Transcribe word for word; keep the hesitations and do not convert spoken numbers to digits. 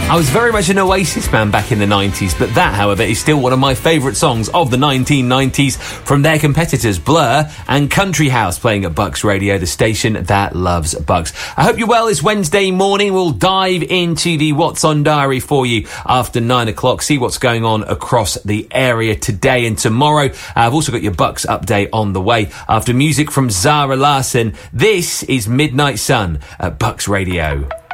I was very much an Oasis fan back in the nineties, but that, however, is still one of my favourite songs of the nineteen nineties from their competitors Blur and Country House, playing at Bucks Radio, the station that loves Bucks. I hope you're well. It's Wednesday morning. We'll dive into the What's On Diary for you after nine o'clock, see what's going on across the area today and tomorrow. I've also got your Bucks update on the way after music from Zara Larsson. This is Midnight Sun at Bucks Radio.